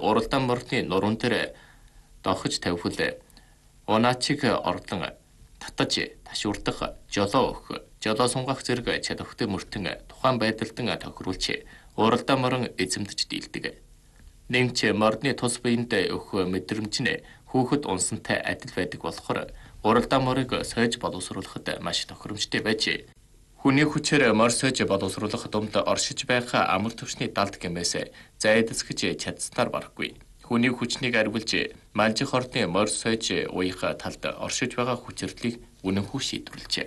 уралдаан мордны нуруунд дээр дохож тавьвал унаачиг орлон татаж ташуурдах жолоо өгөх, жолоо сунгаах зэрэг чадвартай мөртөн тухайн байдалдан тохируулж уралдаан морон эзэмдэж дийлдэг. Нэмч мордны тус биеинд өгөх мэдрэмж нь хүүхэд унсантай адил байдаг болохоор уралдаан морыг сойж боловсруулахад маш тохиромжтой байж хүний хүчээр мор сойж боловсруулах думд оршиж байх амар төвчний далд гэмээс зайдсгэж чадсанаар барахгүй. Хүний хүчнийг арвилж малжих ордны мор сойж уух талд оршиж байгаа хүчирдлийг үнэнхүү шийдвэрлэжээ.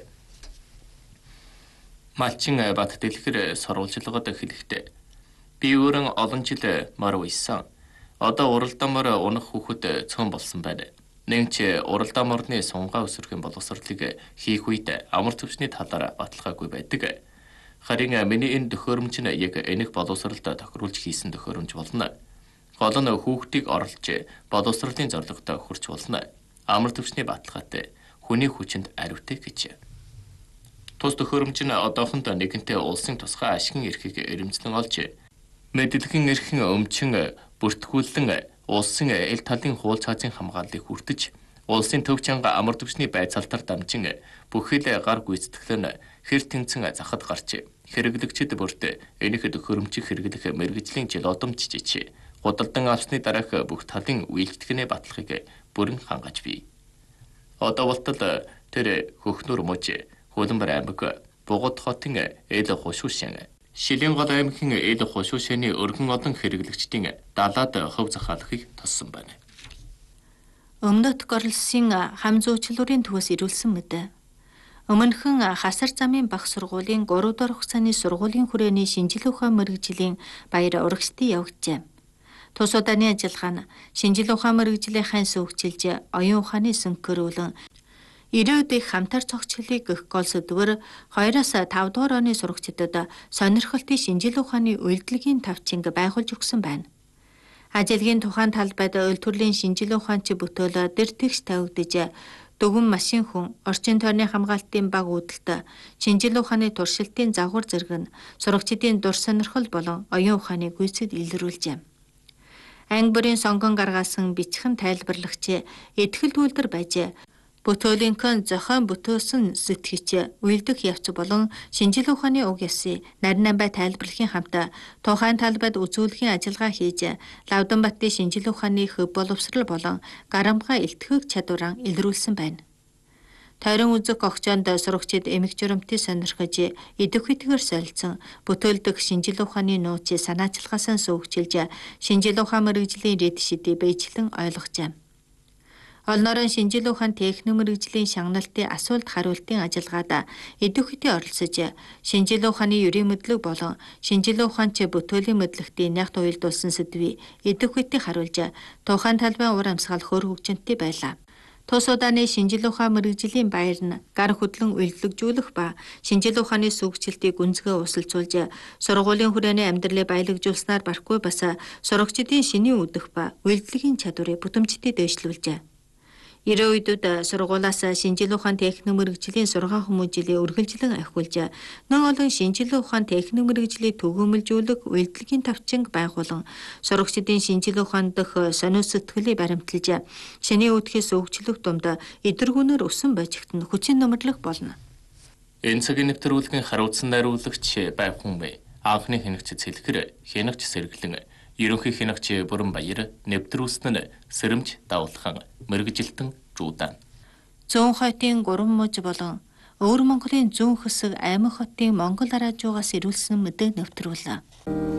Малчин бат дэлгэр сурвалжлагад хэлэхдээ би өөрөн олон жил мор уйсан. Одоо уралдаан мор унах хүүхэд цөөн болсон байна. Нэмч уралдаан морны сунгаа өсөрхийн боловсролыг хийх үед амар төвчний талаар баталгаагүй байдаг. Харин миний энэ төхөөрөмж нь яг энэх боловсролд тохируулж хийсэн төхөөрөмж болно. Гол нь хүүхдийг орлож боловсролын зорилготой хүрч болно. Амар төвчний баталгаатай хүний хүчинд ариутай гэж. Тус төхөөрөмж нь одоохондоо нэгэнтээ улсын тусгай ашигын эрхийг эрэмзлэн олж мэдээллийн эрхэн өмчин бүртгүүлэн улсын эл талын хууль цаазын хамгааллыг хүртэж улсын төв чанга амар төвчний байцаалтаар дамжин бүхэл гар гүйцэтгэл нь хэр тэнцэн захад гарч хэрэглэгчид бүрт энэх төхөөрөмжийг хэрэглэх мэргэжлийн жил одомжжиж худалдан авсны дараах бүх талын үйлчлэгний баталгааг бүрэн хангаж бий. Одоо болтол тэр Хөхнөр муж Хөлбөр аймаг Бугад хотын эл хушуушин Шилэн гол аймгийн эл хушуушины өргөн олон хэрэглэгчдийн далаад хөв захиалахыг тоссон байна. Өмнөд Горлосын хам зуучлалын төвөөс ирүүлсэн мэд. Өмнөхөн хасар замын баг сургуулийн 3 дахь хугацааны сургуулийн хүрээний шинжлэх ухаан мэргэжлийн баяр урагшдын явагчээ. Тус удааны ажиллагаа нь шинжлэх ухаан мэргэжлийн хань сөвгчилж оюун ухааны сөнкөрүүлэн 90-д их хамтар цогцлыг гэх гол сэдвээр 2-5 дугаар оны сурагчдад сонирхолтой шинжлэх ухааны үйлдэлгийн тавчинг байгуулж өгсөн байна. Ажилгийн тухайн талбайд уйл төрлийн шинжлэх ухаанч бүтөөл дэр тэгш тавигдж дөгөн машин хүн, орчин тойрны хамгаалтын баг үүдэлт, шинжлэх ухааны туршилтын загвар зэрэг нь сурагчдын дур сонирхол болон оюун ухааны гүйцэд илрүүлжээ. Анги бүрийн сонгон гаргасан бичхэн тайлбарлагч итгэл үйлдвэр байж бүтөөлийнхөө зохион бүтөөсөн сэтгэгч үйлдэх явц болон шинжлэх ухааны уг ёсыг нарийн намбай тайлбарлахын хамт тухайн талбайд үзүүлэхийн ажиллагаа хийж Лавданбаттын шинжлэх ухааны хөв боловсрол болон гарамгай илтгэх чадвараа илрүүлсэн байна. Тойрон үзэх огцоонд сурагчид эмэг журамтыг сонирхож идэх хүйтгээр солилцсон бүтөөлдөх шинжлэх ухааны нууц санаачлагаасаа сөвгчилж шинжлэх ухаан мэргэжлийн рэд шидийг бэйжлэн ойлгожээ. Олнорын шинжлэх ухаан техник мэргэжлийн шагналтын асуулт хариултын ажиллагаад идэвхтэй оролцож шинжлэх ухааны ерийн мэдлэг болон шинжлэх ухаанч бүтөөлийн мэдлэгтийн нягт уялдуулсан сэдвийг идэвхтэй харуулж тухайн талбайн ур амьсгал хөр хөгжинтэй байлаа. Тус удааны шинжлэх ухаан мэргэжлийн баяр нь гар хөдлөн үйлдвэрлэгжүүлэх ба шинжлэх ухааны сүүгчлэлтийг гүнзгий усалжуулж сургуулийн хүрээний амьдралыг баялагжуулснаар барахгүй бас сурагчдын шинийн үдэх ба үйлдвэрлэгийн чадварыг бүтэмжтэй дэвшлүүлжээ. 90 үеүүд сургуулиас шинжлэх ухаан техник мэргэжлийн сургаан хүмүүжлийг үргэлжлэн ахиулж нэн олон шинжлэх ухаан техник мэргэжлийг төгөөмөлжүүлэх үйлдвэрлэгийн тавчинг байгуулан сурагчдын шинжлэх ухаан дэх сонио сэтгэлийг баримталж шинийн үдхээс өгчлөх дунд эдэргүүнээр өсөн бажигт нь хүчин номерлох болно. Энэ цагийн нэвтрүүлгийн хариуцсан найруулагч байх хүмээ анхны хянагч Цэлхэр хянагч сэргэлэн ерөнхий хянагч Бүрэн Баяр нэвтрүүлсэн нь Сэрэмж Давлхан мэргэжилтэн Жуудан. Зүүн хотын 3 муж болон Өвөр Монголын зүүн хэсэг Аймаг хотын Монгол араажуугаас ирүүлсэн мэдээ нэвтрүүлээ.